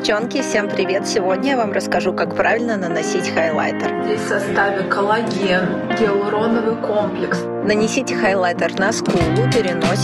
Девчонки, всем привет! Сегодня я вам расскажу, как правильно наносить хайлайтер. Здесь в составе коллаген, гиалуроновый комплекс. Нанесите хайлайтер на скулу, переносик